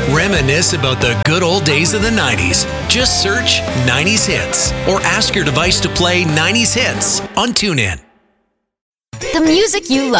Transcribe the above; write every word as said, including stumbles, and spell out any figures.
Reminisce about the good old days of the nineties. Just search nineties Hits or ask your device to play nineties Hits on TuneIn. The music you love.